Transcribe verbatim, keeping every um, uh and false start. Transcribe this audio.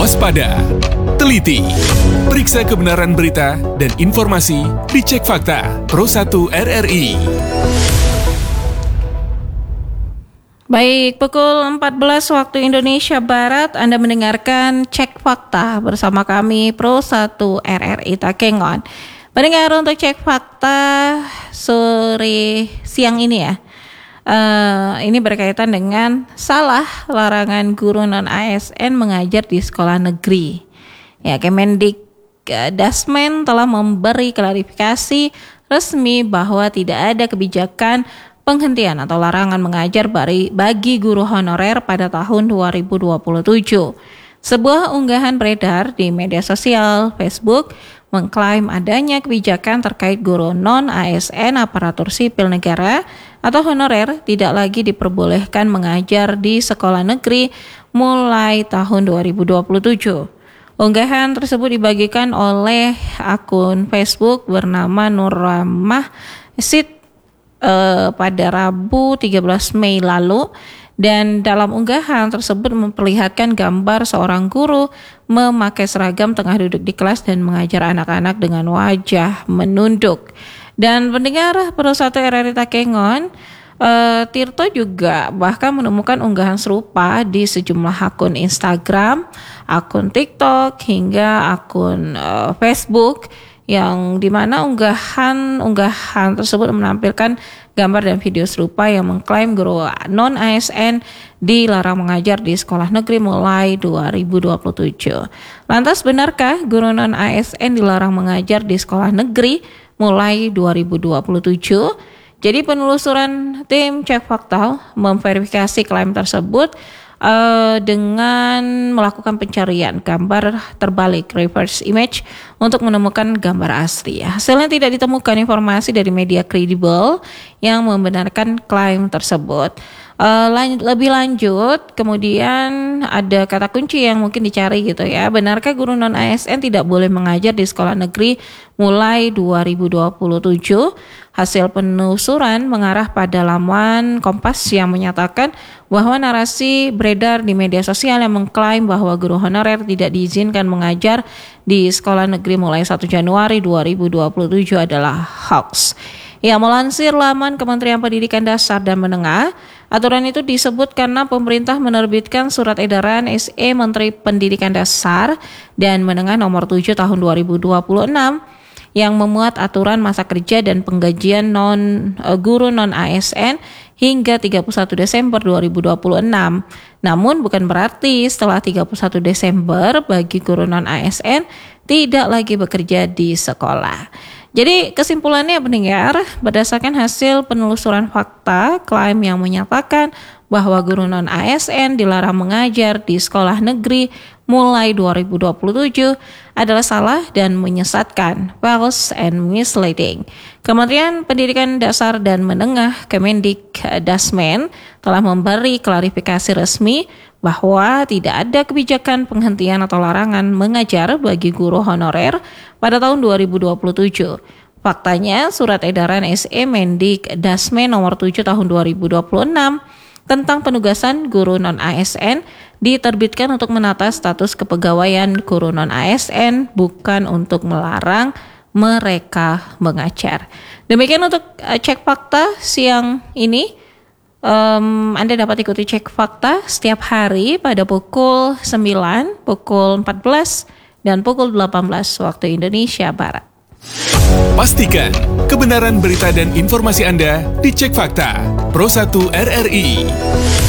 Waspada, teliti, periksa kebenaran berita dan informasi di Cek Fakta Pro satu R R I. Baik, pukul empat belas waktu Indonesia Barat, Anda mendengarkan Cek Fakta bersama kami Pro satu R R I Takengon. Pendengar, untuk Cek Fakta sore siang ini ya, uh, ini berkaitan dengan salah larangan guru non-A S N mengajar di sekolah negeri. Ya, Kemendikbudristek telah memberi klarifikasi resmi bahwa tidak ada kebijakan penghentian atau larangan mengajar bagi guru honorer pada tahun dua ribu dua puluh tujuh. Sebuah unggahan beredar di media sosial Facebook mengklaim adanya kebijakan terkait guru non-A S N aparatur sipil negara atau honorer tidak lagi diperbolehkan mengajar di sekolah negeri mulai tahun dua ribu dua puluh tujuh. Unggahan tersebut dibagikan oleh akun Facebook bernama Nurrahmah Sid eh, pada Rabu tiga belas Mei lalu. Dan dalam unggahan tersebut memperlihatkan gambar seorang guru memakai seragam tengah duduk di kelas dan mengajar anak-anak dengan wajah menunduk. Dan pendengar Pro satu R R I Takengon, uh, Tirto juga bahkan menemukan unggahan serupa di sejumlah akun Instagram, akun TikTok, hingga akun uh, Facebook, yang dimana unggahan-unggahan tersebut menampilkan gambar dan video serupa yang mengklaim guru non-A S N dilarang mengajar di sekolah negeri mulai dua ribu dua puluh tujuh. Lantas benarkah guru non-A S N dilarang mengajar di sekolah negeri mulai dua ribu dua puluh tujuh? Jadi penelusuran tim Cek Fakta memverifikasi klaim tersebut Uh, dengan melakukan pencarian gambar terbalik reverse image untuk menemukan gambar asli. Hasilnya tidak ditemukan informasi dari media kredibel yang membenarkan klaim tersebut. Uh, lan- lebih lanjut, kemudian ada kata kunci yang mungkin dicari gitu ya. Benarkah guru non-A S N tidak boleh mengajar di sekolah negeri mulai dua ribu dua puluh tujuh? Hasil penelusuran mengarah pada laman Kompas yang menyatakan bahwa narasi beredar di media sosial yang mengklaim bahwa guru honorer tidak diizinkan mengajar di sekolah negeri mulai satu Januari dua ribu dua puluh tujuh adalah hoax. Ya, melansir laman Kementerian Pendidikan Dasar dan Menengah, aturan itu disebut karena pemerintah menerbitkan surat edaran S E Menteri Pendidikan Dasar dan Menengah nomor tujuh tahun dua ribu dua puluh enam yang memuat aturan masa kerja dan penggajian non uh, guru non-A S N hingga tiga puluh satu Desember dua ribu dua puluh enam. Namun bukan berarti setelah tiga puluh satu Desember bagi guru non-A S N tidak lagi bekerja di sekolah. Jadi kesimpulannya pendengar, berdasarkan hasil penelusuran fakta, klaim yang menyatakan bahwa guru non-A S N dilarang mengajar di sekolah negeri mulai dua ribu dua puluh tujuh adalah salah dan menyesatkan, false and misleading. Kementerian Pendidikan Dasar dan Menengah Kemendikbudristek telah memberi klarifikasi resmi bahwa tidak ada kebijakan penghentian atau larangan mengajar bagi guru honorer pada tahun dua ribu dua puluh tujuh. Faktanya, surat edaran S E Mendikbudristek nomor tujuh tahun dua ribu dua puluh enam tentang penugasan guru non-A S N diterbitkan untuk menata status kepegawaian guru non-A S N, bukan untuk melarang mereka mengajar. Demikian untuk uh, Cek Fakta siang ini. Um, Anda dapat ikuti Cek Fakta setiap hari pada pukul sembilan, pukul empat belas, dan pukul delapan belas waktu Indonesia Barat. Pastikan kebenaran berita dan informasi Anda di Cek Fakta Pro satu R R I.